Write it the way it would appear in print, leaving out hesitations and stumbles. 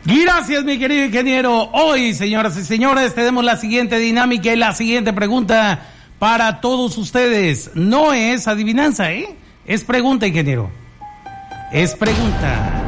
Gracias, mi querido ingeniero. Hoy, señoras y señores, tenemos la siguiente dinámica y la siguiente pregunta para todos ustedes. No es adivinanza, es pregunta, ingeniero. Es pregunta.